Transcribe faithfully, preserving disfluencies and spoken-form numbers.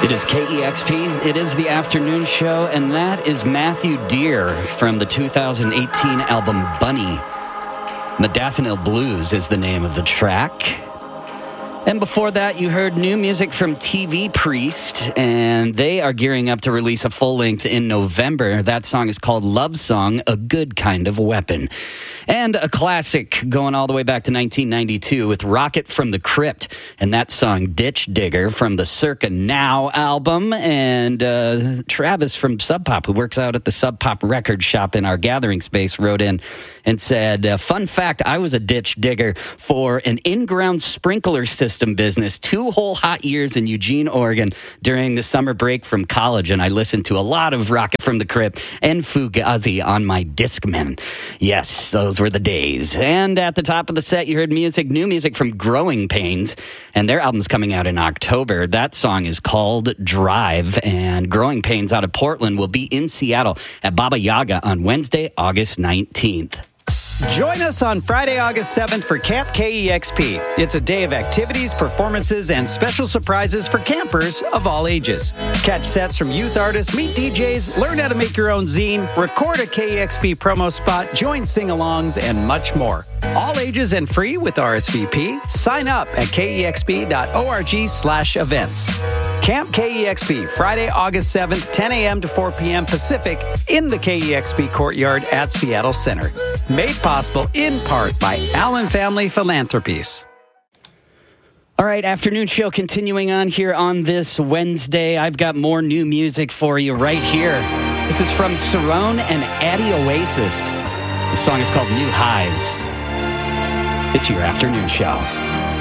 It is K E X P, it is the afternoon show, and that is Matthew Dear from the two thousand eighteen album Bunny. Modafinil Blues is the name of the track. And before that, you heard new music from T V Priest, and they are gearing up to release a full-length in November. That song is called Love Song, A Good Kind of Weapon. And a classic going all the way back to nineteen ninety-two with Rocket from the Crypt, and that song Ditch Digger from the Circa Now album. And uh, Travis from Sub Pop, who works out at the Sub Pop record shop in our gathering space, wrote in and said, uh, fun fact, I was a ditch digger for an in-ground sprinkler system business two whole hot years in Eugene, Oregon during the summer break from college, and I listened to a lot of Rocket from the Crypt and Fugazi on my Discman. Yes, those were the days. And at the top of the set, you heard music, new music from Growing Pains, and their album's coming out in October. That song is called Drive, and Growing Pains out of Portland will be in Seattle at Baba Yaga on Wednesday, August nineteenth. Join us on Friday, August seventh for Camp K E X P. It's a day of activities, performances, and special surprises for campers of all ages. Catch sets from youth artists, meet D Js, learn how to make your own zine, record a K E X P promo spot, join sing-alongs, and much more. All ages and free with R S V P. Sign up at kexp.org slash events. Camp K E X P, Friday, August seventh, ten a.m. to four p.m. Pacific in the K E X P courtyard at Seattle Center. Made possible in part by Allen Family Philanthropies. All right, afternoon show continuing on here on this Wednesday. I've got more new music for you right here. This is from Cerrone and Addy Oasis. The song is called New Highs. It's your afternoon show.